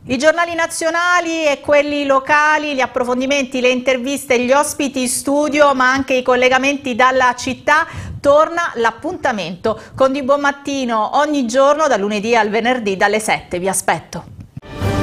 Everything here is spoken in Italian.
I giornali nazionali e quelli locali, gli approfondimenti, le interviste, gli ospiti in studio, ma anche i collegamenti dalla città. Torna l'appuntamento con Di Buon Mattino ogni giorno, dal lunedì al venerdì, dalle 7. Vi aspetto.